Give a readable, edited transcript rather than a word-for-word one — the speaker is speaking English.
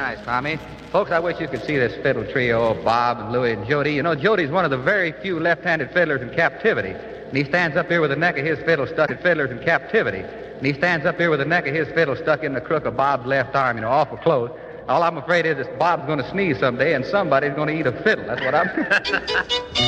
nice, Tommy. Folks, I wish you could see this fiddle trio of Bob and Louie and Jody. You know, Jody's one of the very few left-handed fiddlers in captivity. And he stands up here with the neck of his fiddle stuck in fiddlers in captivity. And he stands up here with the neck of his fiddle stuck in the crook of Bob's left arm, you know, awful close. All I'm afraid is that Bob's going to sneeze someday and somebody's going to eat a fiddle. That's what I'm...